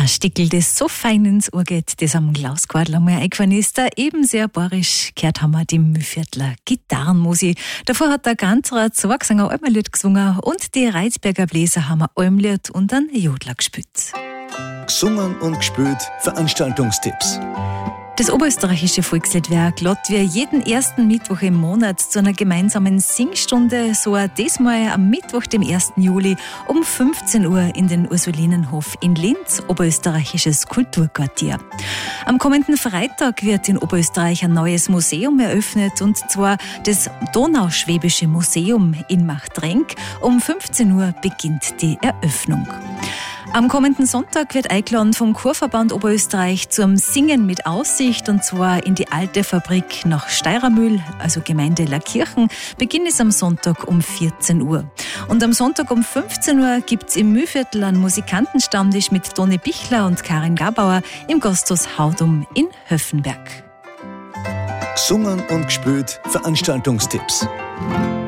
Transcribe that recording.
Ein Stickel, das so fein ins Ohr geht, das am Klaus-Quadl einmal eingefallen ist, da eben sehr barisch gehört haben wir die Mühlviertler Gitarrenmusi. Davor hat der ganze Zwergsänger Almlied gesungen und die Reizberger Bläser haben ein Almlied und einen Jodler gespielt. Gesungen und gespielt Veranstaltungstipps. Das oberösterreichische Volksliedwerk lädt wir jeden ersten Mittwoch im Monat zu einer gemeinsamen Singstunde, so auch diesmal am Mittwoch, dem 1. Juli um 15 Uhr in den Ursulinenhof in Linz, oberösterreichisches Kulturquartier. Am kommenden Freitag wird in Oberösterreich ein neues Museum eröffnet, und zwar das Donauschwäbische Museum in Machtrenk. Um 15 Uhr beginnt die Eröffnung. Am kommenden Sonntag wird eingeladen vom Chorverband Oberösterreich zum Singen mit Aussicht, und zwar in die alte Fabrik nach Steirermühl, also Gemeinde Lackirchen. Beginn ist am Sonntag um 14 Uhr. Und am Sonntag um 15 Uhr gibt's im Mühlviertel einen Musikantenstammtisch mit Toni Bichler und Karin Gabauer im Gasthaus Haudum in Höffenberg. Gesungen und gespielt Veranstaltungstipps.